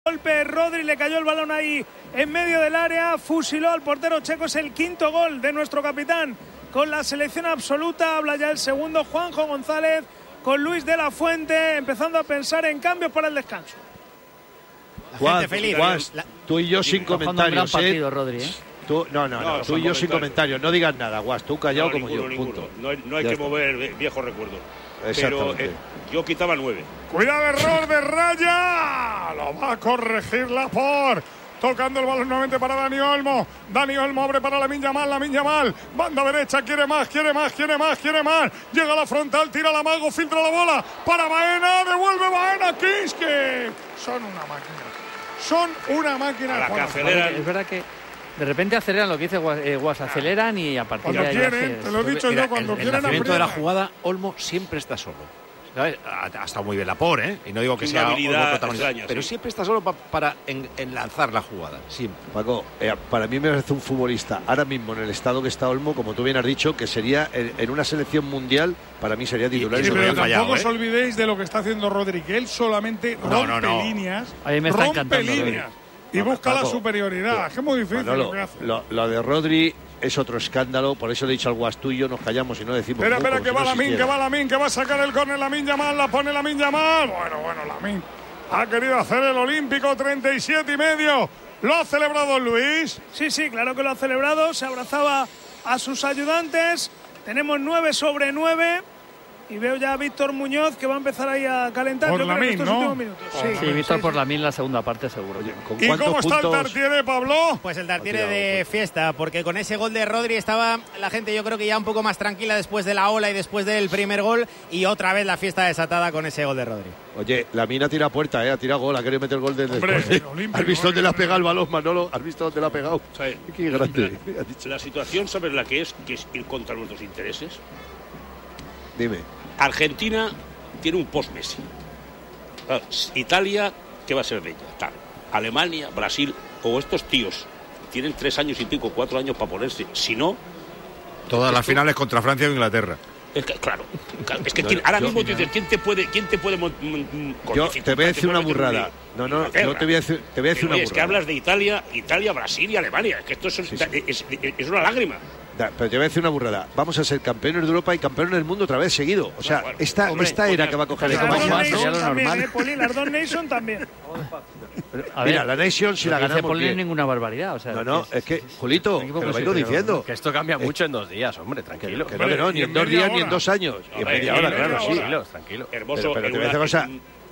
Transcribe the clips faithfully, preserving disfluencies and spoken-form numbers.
golpe, Rodri le cayó el balón ahí en medio del área, fusiló al portero checo. Es el quinto gol de nuestro capitán con la selección absoluta. Habla ya el segundo, Juanjo González, con Luis de la Fuente, empezando a pensar en cambios para el descanso. Juan, feliz. Juan, la... tú y yo sin comentarios, partido, ¿eh? Rodri, ¿eh? Tú, no, no, no, no, tú y yo sin comentarios, no digas nada, Guas, tú callado no, como ninguno, yo, ninguno. punto. No hay, no hay que está. mover viejos recuerdos. Pero eh, yo quitaba nueve. Cuidado, error de Raya. Lo va a corregir Laporte. Tocando el balón nuevamente para Dani Olmo. Dani Olmo abre para Lamine Yamal. Lamine Yamal. Banda derecha. Quiere más, quiere más, quiere más, quiere más. Llega a la frontal, tira la mago, filtra la bola. Para Baena. Devuelve Baena. Kinski. Son una máquina. Son una máquina. A la que aceleran. Es verdad que de repente aceleran lo que dice Guas, eh, Guas aceleran y a partir cuando de ahí quieren, hace... te lo he dicho Mira, yo, cuando el, quieren el nacimiento aprieta. de la jugada, Olmo siempre está solo. ¿Sabes? Ha, ha estado muy bien Laporte, ¿eh? Y no digo que Una sea habilidad Olmo protagonista, extraña, pero sí. siempre está solo pa, para en, en lanzar la jugada, siempre. Paco, eh, para mí me parece un futbolista ahora mismo en el estado que está Olmo, como tú bien has dicho, que sería en, en una selección mundial, para mí sería titular. Sí, pero tampoco fallado, os ¿eh? olvidéis de lo que está haciendo Rodri, que él solamente No, rompe no, no. líneas, A mí me está rompe encantando, líneas y Paco, busca la Paco, superioridad. Es que es muy difícil Manolo, lo que hace. Lo, lo de Rodri es otro escándalo, por eso le he dicho al Guas tuyo, nos callamos y no decimos. Espera, no, espera, como que si va no Lamine, que existiera. va Lamine, que va a sacar el córner Lamine Yamal, la pone Lamine Yamal. Bueno, bueno, Lamine ha querido hacer el olímpico, treinta y siete y medio. Lo ha celebrado Luis. Sí, sí, claro que lo ha celebrado. Se abrazaba a sus ayudantes. Tenemos nueve sobre nueve. Y veo ya a Víctor Muñoz que va a empezar ahí a calentar. Por Yo creo que Lamine, estos ¿no? últimos minutos. Sí, Sí, sí, Víctor sí, por sí. Lamine la segunda parte seguro. ¿Con ¿Y cuántos cómo está el puntos? Tartiere, Pablo? Pues el Tartiere Ha tirado, de pues. fiesta, porque con ese gol de Rodri estaba la gente, yo creo que ya un poco más tranquila después de la ola y después del primer gol, y otra vez la fiesta desatada con ese gol de Rodri. Oye, la mina tira puerta, ¿eh? Ha tirado gol, ha querido meter gol desde Hombre, después. el olímpico, ¿Has visto dónde ¿eh? le ha pegado el balón, Manolo? ¿Has visto dónde le ha pegado? O sea, Qué grande. La, la situación, ¿sabes la que es? Que es ir contra nuestros intereses. Dime. Argentina tiene un post-Messi. Claro, Italia, ¿qué va a ser de ella? Tal. Alemania, Brasil, o estos tíos tienen tres años y pico, cuatro años para ponerse. Si no, Todas las finales contra Francia e Inglaterra. es que, claro, claro, es que No, ¿quién- ahora yo- mismo tú dices, ¿quién te puede, quién te puede mon- mon- con Yo dificultad te voy a decir puede una meter burrada. un- No, no, Inglaterra? no te voy a decir, te voy a decir Pero, una oye, es que burrada. hablas de Italia, Italia, Brasil y Alemania. Es que esto es, Sí, sí. es, es- es una lágrima. Da, Pero te voy a decir una burrada. Vamos a ser campeones de Europa y campeones del mundo otra vez seguido. O sea, No, bueno, esta, hombre, esta era coño, que va a coger el Las dos Como más, caballo. sería Nations lo también, normal. ¿eh, Poli? Las dos Nations también. A Mira, ver, la Nation si lo la que dice ganamos Paul no es bien. ninguna barbaridad. O sea, No, no, es que, Julito, Un equipo que lo que vengo sí, pero- diciendo. Que esto cambia mucho en dos días, hombre, tranquilo. Que no, que no, ni y en en dos media días ni en hora. dos años. Y en A ver, media y hora, en claro, media sí. hora. Tranquilo, tranquilo. Hermoso. Pero, pero en te voy a una- decir una cosa. en-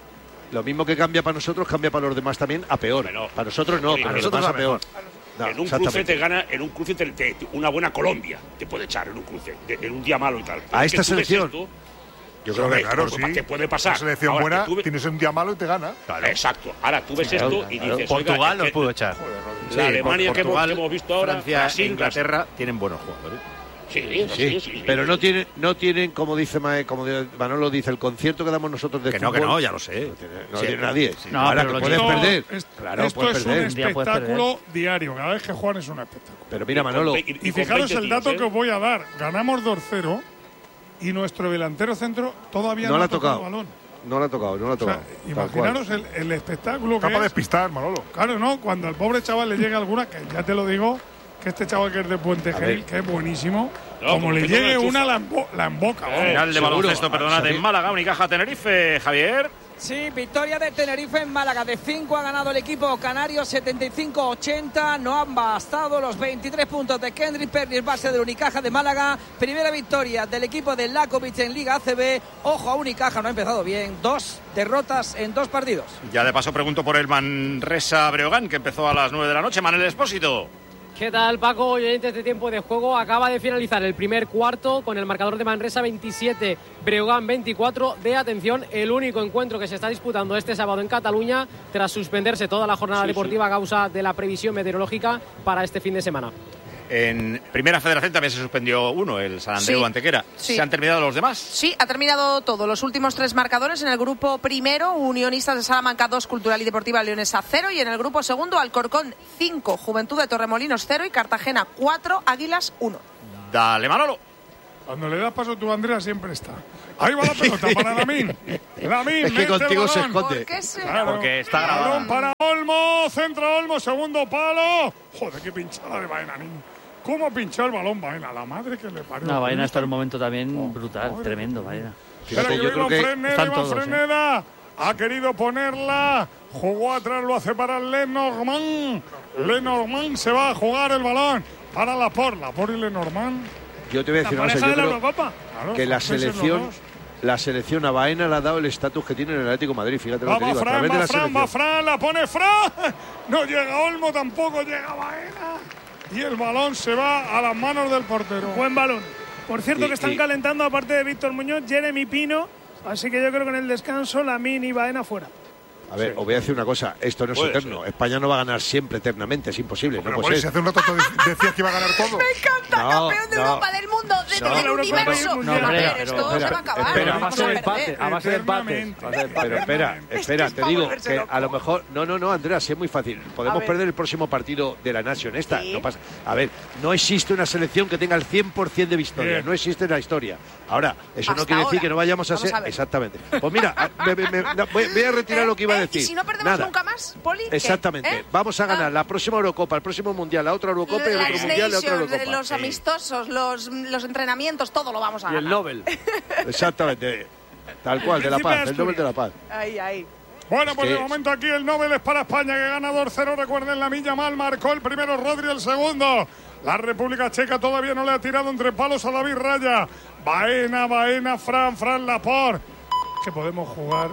Lo mismo que cambia para nosotros, cambia para los demás también a peor. Bueno, para nosotros no, oye, para para los demás a nosotros peor. a mejor. No, en un cruce exactamente. te gana, en un cruce te, te- una buena Colombia te puede echar en un cruce, de- en un día malo y tal. Pero A es que esta tú ves selección. esto, Yo creo hombre, que claro, pues, sí. te puede pasar. Una selección Ahora, buena, que tú ve- tienes un día malo y te gana. Claro. Exacto. Ahora tú ves Claro, esto y claro. dices, Portugal oiga, es nos que pudo echar. La Alemania que hemos, Portugal, que hemos visto ahora, Francia Brasil, e Inglaterra tienen buenos jugadores. Sí, Sí, sí, sí, pero no tienen, no tienen, como dice Mae, como de- Manolo dice, el concierto que damos nosotros de Que no, fútbol. que no, ya lo sé. No tiene, no Sí. tiene nadie. No, Ahora pero que lo puedes que- perder. Es- claro, esto puedes es perder. un Un día puedes espectáculo diario. Cada vez que juegan es un espectáculo. Pero mira, Y con Manolo, ve- Y con fijaros veinte el dato tíos, ¿eh? que os voy a dar. Ganamos dos cero y nuestro delantero centro todavía no no, la ha ha tocado. el balón. No la ha tocado, no la ha O sea, tocado. Tal imaginaros cual. el, el espectáculo que Está para es. despistar, Manolo. Claro, ¿no? Cuando al pobre chaval le llega alguna, que ya te lo digo, que este chaval que es de Puente A Genil, ver. que es buenísimo, No, como como le que llegue no la una, enchufa. la, embo- la emboca. vamos. Final de seguro. baloncesto, perdonad, Ah, en Málaga, Unicaja Tenerife, Javier. Sí, victoria de Tenerife en Málaga. De cinco ha ganado el equipo canario, setenta y cinco ochenta. No han bastado los veintitrés puntos de Kendrick Pernis, base del Unicaja de Málaga. Primera victoria del equipo de Lakovic en Liga A C B. Ojo a Unicaja, no ha empezado bien. Dos derrotas en dos partidos. Ya de paso pregunto por el Manresa Breogán, que empezó a las nueve de la noche. Manel Expósito. ¿Qué tal, Paco? Oyentes de tiempo de juego. Acaba de finalizar el primer cuarto con el marcador de Manresa veintisiete, Breogán veinticuatro. De atención, el único encuentro que se está disputando este sábado en Cataluña tras suspenderse toda la jornada Sí, deportiva sí. a causa de la previsión meteorológica para este fin de semana. En Primera Federación también se suspendió uno, el San Andreu Sí, Antequera. sí. ¿Se han terminado los demás? Sí, ha terminado todo. Los últimos tres marcadores en el grupo primero, Unionistas de Salamanca dos, Cultural y Deportiva Leonesa cero. Y en el grupo segundo, Alcorcón cinco, Juventud de Torremolinos cero y Cartagena cuatro, Águilas uno. Dale, Manolo. Cuando le das paso tú, Andrea, siempre está. Ahí va la pelota para Lamine. Lamine, Es que mete el contigo se balón. esconde. ¿Por qué será? Claro. Porque está grabado. Balón para Olmo, centra Olmo, segundo palo. Joder, qué pinchada de Baena, niño. ¿Cómo pinchó el balón Baena? La madre que le parió. No, Baena está en un momento también oh, brutal, madre. Tremendo, Baena. Fíjate, yo creo que Fresneda, están todos, Fresneda. ¿eh? Ha querido ponerla, jugó atrás, lo hace para Lenormand. Lenormand se va a jugar el balón para Laporte. Laporte y Lenormand. Yo te voy a decir una cosa, yo creo claro, que la selección, la selección a Baena le ha dado el estatus que tiene en el Atlético de Madrid. Fíjate lo que digo, Fran, a través va de la Fran, selección. va Fran, la pone Fran. No llega Olmo, tampoco llega Baena. Y el balón se va a las manos del portero. Buen balón. Por cierto, y, que están y... calentando, aparte de Víctor Muñoz, Jeremy Pino. Así que yo creo que en el descanso Lamín y Baena fuera. A ver, sí. Os voy a decir una cosa, esto no es Puede eterno. ser. España no va a ganar siempre eternamente, es imposible. Pero no puede ser. Hace un rato decías que iba a ganar todo. Me encanta, no, campeón de no. Europa, del mundo, de, no, del no, universo. No, no, no, a ver, espera, esto espera, se va a acabar. espera, Vamos a ser empate, a ser empate. Pero espera, espera, te digo que a lo mejor... No, no, no, Andrea, sí es muy fácil. Podemos perder el próximo partido de la Nation esta. ¿Sí? No pasa. A ver, no existe una selección que tenga el cien por ciento de victoria. No existe en la historia. Ahora, eso Hasta no quiere ahora. decir que no vayamos a Vamos ser... A Exactamente. Pues mira, me, me, me, voy, voy a retirar ¿Eh? lo que iba a decir. ¿Y si no perdemos Nada. nunca más, Poli? Exactamente. ¿Eh? Vamos a ganar ah. la próxima Eurocopa, el próximo Mundial, la otra Eurocopa y el otro Las Mundial y la otra Nations, Eurocopa. los amistosos, los, los entrenamientos, todo lo vamos a ganar. Y el Nobel. Exactamente. Tal cual, de la paz, el Nobel de la paz. Ahí, ahí. Bueno, pues es de que... momento aquí el Nobel es para España, que gana dos cero. Recuerden, la Milla Mal marcó el primero, Rodri el segundo. La República Checa todavía no le ha tirado entre palos a David Raya. Baena, Baena, Fran, Fran, Laporte. Que podemos jugar.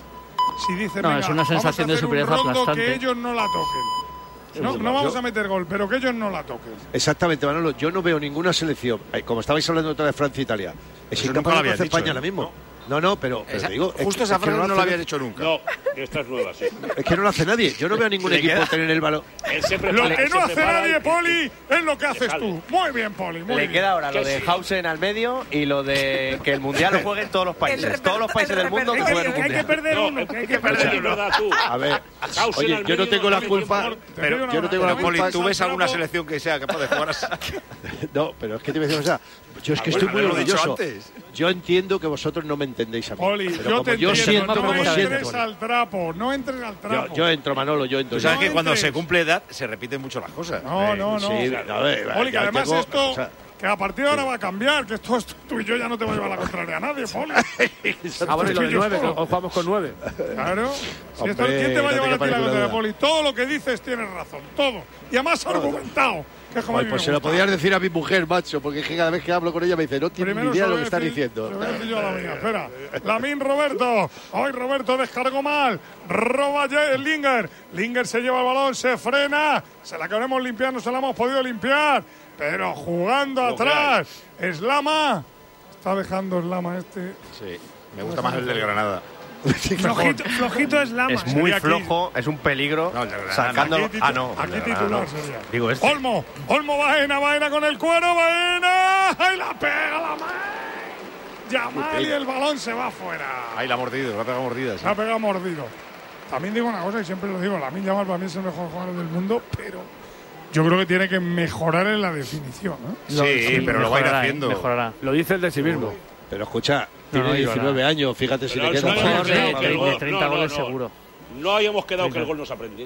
Si dicen, no, venga, es una sensación de superioridad aplastante. Que ellos no la toquen. No, no vamos a meter gol, pero que ellos no la toquen. Exactamente, Manolo. Yo no veo ninguna selección, como estabais hablando otra de Francia e Italia. Es incapaz de hacer España ahora mismo. ¿no? No, no, pero, pero esa, digo... Justo es, esa es frase no, no la habían hecho nunca. No, esta es nueva, sí. Es que no lo hace nadie. Yo no veo a ningún equipo queda? tener el balón. Lo que no hace nadie, Poli, es lo que haces tú. Muy bien, Poli, muy Le bien. queda ahora lo de Hausen al medio y lo de que el Mundial lo jueguen todos los países. Todos los países del mundo que jueguen el Mundial. Hay que perder uno, que hay que perder uno. A ver, oye, yo no tengo la culpa... Pero yo no tengo la culpa... ¿Tú ves alguna selección que sea capaz de jugar así? No, pero es que te voy a decir, o sea, yo es que estoy muy orgulloso. Yo entiendo que vosotros no me entendéis a mí. Poli, pero yo como te yo entiendo, siento, no como entres siento. al trapo, no entres al trapo. Yo, yo entro, Manolo, yo entro. Tú sabes no que cuando entres. se cumple edad se repiten mucho las cosas. No, no, no. Sí, a ver, Poli, que ya además tengo, esto, o sea, que a partir de ahora va a cambiar, que esto, esto tú y yo ya no te va a llevar la contraria a nadie, Poli. Ah, bueno, y lo de nueve, o jugamos con nueve. Claro. Si esto, Hombre, ¿quién te va a no llevar te a ti la quepa contraria, ninguna Poli? Todo lo que dices tienes razón, todo. Y además argumentado. Que es como Ay, a mí pues me se lo gusta. podías decir a mi mujer, macho, porque es que cada vez que hablo con ella me dice, no tiene Primero ni idea se de lo lo que voy a estás decir- diciendo. se lo voy a decir yo a la mía. Espera. Lamín Roberto. Hoy Roberto descargó mal. Roba el Linger. Linger se lleva el balón, se frena. Se la queremos limpiar, no se la hemos podido limpiar. Pero jugando Lo que atrás. Eslama. Está dejando Eslama este. Sí, me gusta más el del Granada. Flojito, flojito es Lama. Es muy flojo, es un peligro. No, el del Granada. Sacándolo. Aquí, Ah, no. aquí el del titular Granada no. sería. Digo este. Olmo. Olmo, Baena, Baena con el cuero. Baena. ¡Ay, la pega la mano! Yamal y el balón se va afuera. Ahí la ha mordido, la ha pegado mordida. Sí. Se ha pegado mordido. También digo una cosa y siempre lo digo, Lamine Yamal para mí es el mejor jugador del mundo, pero yo creo que tiene que mejorar en la definición, ¿no? Sí, sí, pero lo va a ir mejorará, haciendo. Mejorará. Lo dice el de sí mismo. Pero escucha, tiene no, diecinueve años, fíjate si Pero le no queda. habíamos Jugador de- quedado que el de gol- treinta no, no, goles no. seguro. No habíamos quedado que el gol no se aprende.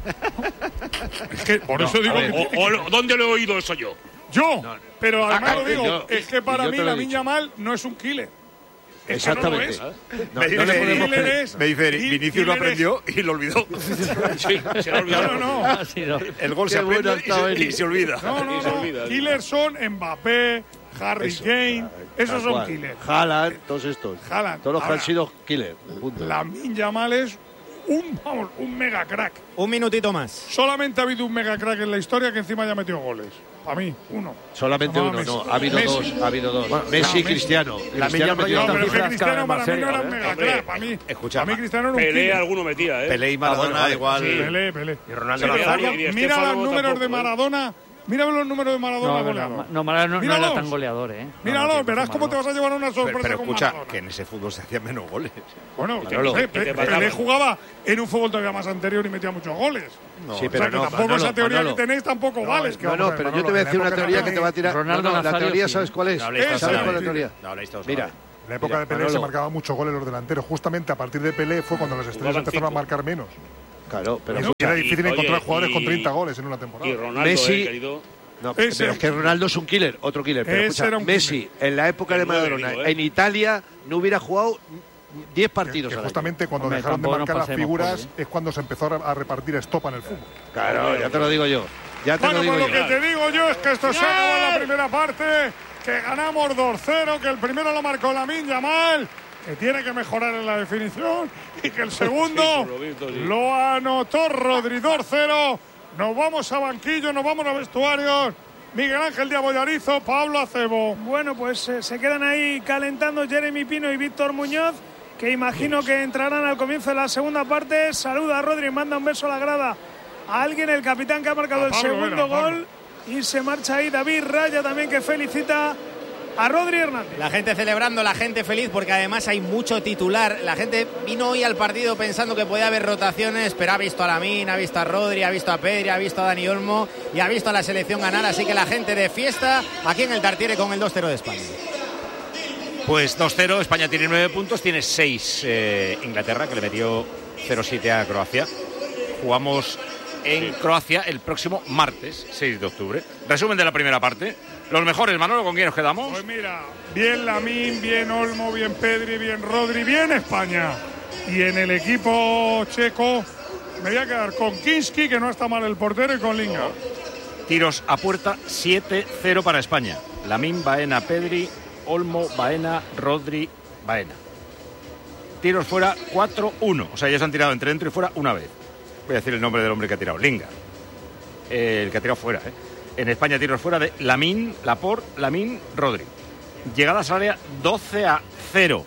Es que por eso digo a ver, que O- o- ¿Dónde lo he oído eso yo? yo, pero además Ah, lo digo, yo- es que para yo mí te lo he Lamine dicho. Yamal no es un killer. Es Exactamente. Que no lo es. No, Me no le dice- podemos Killer creer. es- Me dice, Ki- Vinicius killer lo es- aprendió y lo olvidó. Sí, se lo ha olvidado. No, no, no. Ah, sí, no. El gol Qué se aprende bueno y está se, Beni. y se olvida. No, no, Y se no. olvida. Killers son Mbappé, Harry Eso, Kane, esos Tal son cual. killers. Haaland, todos estos. Haaland. Todos los que Ahora, han sido killers. Punto. Lamine Yamal es un, vamos, un mega crack. Un minutito más. Solamente ha habido un mega crack en la historia que encima ya metió goles. Para mí, uno. Solamente No, uno, Messi. no. Ha habido Messi. dos. Ha habido dos. Bueno, Messi y no, Cristiano. La Cristiano Milla metió No, Están pero es que cifras cada Cristiano vez más para mí no era serias, un ¿eh? mega Hombre, crack. Para mí, escucha, para mí Cristiano era un Pelé killer. alguno metía, ¿eh? Pelé y Maradona bueno, vale. igual. Sí. Pelé, Pelé. Y Ronaldo Sí, Nazario. y Di Mira Stéfano los números de tampoco, ¿eh? Maradona. Mira los números de Maradona No, no, goleador. no, no, Maradona no, no era Míralos. tan goleador, ¿eh? Míralo, No, no, verás cómo te vas a llevar una sorpresa Pero, pero con escucha, Maradona. que en ese fútbol se hacían menos goles. Bueno, Manolo, Pe- que te Pe- mataban. Pelé jugaba en un fútbol todavía más anterior y metía muchos goles. No, Sí, O pero sea, que no, tampoco Manolo, esa teoría Manolo. que tenéis tampoco vale. No, no, pero yo te voy a decir una teoría que te va a tirar. Ronaldo No, no, la Nazario, teoría, sí. ¿sabes cuál es? No habléis todos ¿Sabes a la cuál es la vez. teoría? No, habléis todos a la Mira. vez. En la época Mira, de Pelé Manolo. se marcaban muchos goles los delanteros. Justamente a partir de Pelé fue cuando las estrellas Jugaban empezaron a cinco. marcar menos. Claro, pero no, era difícil y, encontrar oye, jugadores y, con treinta goles en una temporada. Y Ronaldo, Messi, eh, querido. No, pero es que Ronaldo es un killer, otro killer. Pero escucha, Messi, killer. En la época de Maradona, digo, ¿eh? En Italia no hubiera jugado diez partidos. Que, que justamente cuando Hombre, dejaron de marcar las figuras por, ¿eh? es cuando se empezó a repartir estopa en el fútbol. Claro, ya te lo digo yo. Ya te bueno, lo digo pues yo. lo que te digo yo es que esto se acabó en la primera parte, que ganamos dos cero, que el primero lo marcó Lamine Yamal, que tiene que mejorar en la definición, y que el segundo sí, visto, sí. lo anotó Rodri. Dos cero. Nos vamos a banquillo, nos vamos a vestuarios. Miguel Ángel de Abollarizo, Pablo Acebo. Bueno, pues eh, se quedan ahí calentando Jeremy Pino y Víctor Muñoz, que imagino que entrarán al comienzo de la segunda parte. Saluda a Rodri, manda un beso a la grada a alguien, el capitán que ha marcado el segundo gol. Y se marcha ahí David Raya también, que felicita a Rodri Hernández. La gente celebrando, la gente feliz, porque además hay mucho titular. La gente vino hoy al partido pensando que podía haber rotaciones, pero ha visto a Lamine, ha visto a Rodri, ha visto a Pedri, ha visto a Dani Olmo y ha visto a la selección ganar. Así que la gente de fiesta aquí en el Tartiere con el dos cero de España. Pues dos cero, España tiene nueve puntos, tiene seis eh, Inglaterra, que le metió cero siete a Croacia. Jugamos en Croacia el próximo martes, seis de octubre. Resumen de la primera parte. Los mejores, Manolo, ¿con quién nos quedamos? Pues mira, bien Lamine, bien Olmo, bien Pedri, bien Rodri, bien España. Y en el equipo checo me voy a quedar con Kinski, que no está mal el portero, y con Lingard. Tiros a puerta, siete cero para España. Lamine, Baena, Pedri, Olmo, Baena, Rodri, Baena. Tiros fuera, cuatro uno. O sea, ya se han tirado entre dentro y fuera una vez. Voy a decir el nombre del hombre que ha tirado, Lingard. Eh, el que ha tirado fuera, ¿eh? En España tiros fuera de Lamine, Laporte, Lamine, Rodri. Llegadas al área doce a cero.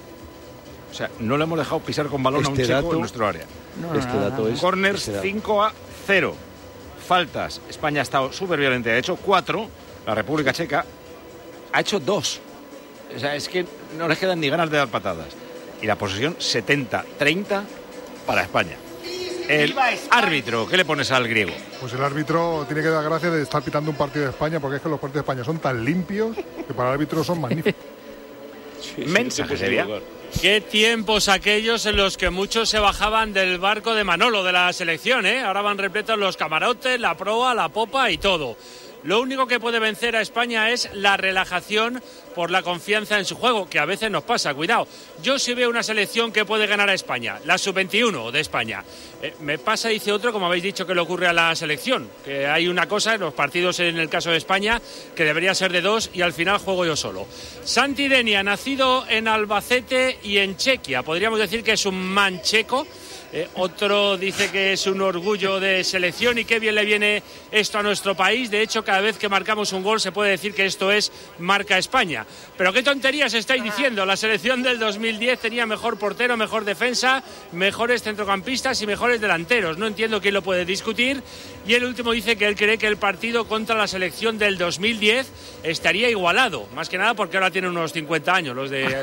O sea, no le hemos dejado pisar con balón este a un checo dato, en nuestro área. No, este no, dato es... Corners este cinco a cero. Faltas. España ha estado súper violenta. Ha hecho cuatro. La República Checa ha hecho dos. O sea, es que no les quedan ni ganas de dar patadas. Y la posesión setenta treinta para España. El árbitro, ¿qué le pones al griego? Pues el árbitro tiene que dar gracias de estar pitando un partido de España, porque es que los partidos de España son tan limpios que para el árbitro son magníficos. Sí, mensaje sería. Qué tiempos aquellos en los que muchos se bajaban del barco de Manolo de la selección, ¿eh? Ahora van repletos los camarotes, la proa, la popa y todo. Lo único que puede vencer a España es la relajación por la confianza en su juego, que a veces nos pasa, cuidado. Yo sí veo una selección que puede ganar a España, la sub veintiuno de España. Eh, me pasa, dice otro, como habéis dicho que le ocurre a la selección, que hay una cosa en los partidos en el caso de España que debería ser de dos y al final juego yo solo. Santi Denia, nacido en Albacete y en Chequia, podríamos decir que es un mancheco. Eh, otro dice que es un orgullo de selección y qué bien le viene esto a nuestro país. De hecho, cada vez que marcamos un gol se puede decir que esto es marca España. Pero qué tonterías estáis diciendo. La selección del dos mil diez tenía mejor portero, mejor defensa, mejores centrocampistas y mejores delanteros. No entiendo quién lo puede discutir. Y el último dice que él cree que el partido contra la selección del dos mil diez estaría igualado. Más que nada porque ahora tienen unos cincuenta años los de...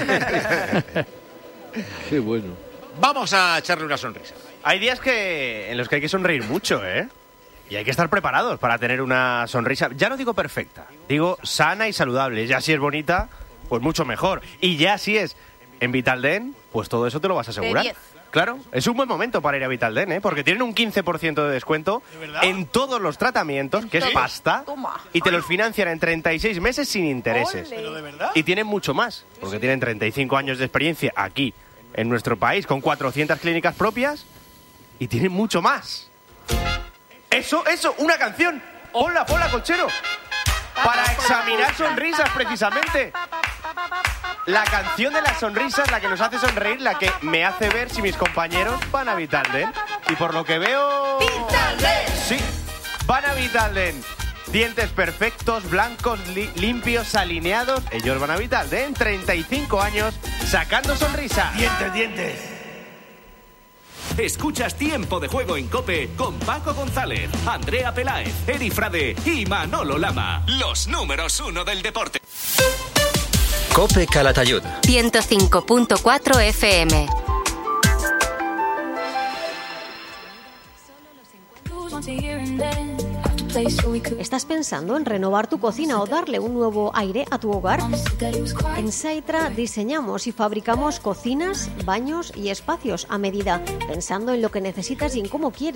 Qué bueno. Vamos a echarle una sonrisa. Hay días que en los que hay que sonreír mucho, ¿eh? Y hay que estar preparados para tener una sonrisa, ya no digo perfecta, digo sana y saludable. Ya si es bonita, pues mucho mejor. Y ya si es en Vitalden, pues todo eso te lo vas a asegurar. Claro, es un buen momento para ir a Vitalden, ¿eh? Porque tienen un quince por ciento de descuento en todos los tratamientos, que es pasta, y te los financian en treinta y seis meses sin intereses. ¿Pero de verdad? Y tienen mucho más, porque tienen treinta y cinco años de experiencia aquí, en nuestro país, con cuatrocientas clínicas propias, y tienen mucho más. Eso, eso, una canción. Ponla, ponla, Colchero. Para examinar sonrisas, precisamente. La canción de las sonrisas, la que nos hace sonreír, la que me hace ver si mis compañeros van a Vitalden. Y por lo que veo... ¡Vitalden! Sí, van a Vitalden. Dientes perfectos, blancos, li- limpios, alineados. Ellos van a Vitalden, treinta y cinco años, sacando sonrisa. Dientes, dientes. Escuchas Tiempo de Juego en COPE con Paco González, Andrea Peláez, Eri Frade y Manolo Lama. Los números uno del deporte. COPE Calatayud. ciento cinco punto cuatro F M. ¿Estás pensando en renovar tu cocina o darle un nuevo aire a tu hogar? En Saitra diseñamos y fabricamos cocinas, baños y espacios a medida, pensando en lo que necesitas y en cómo quieres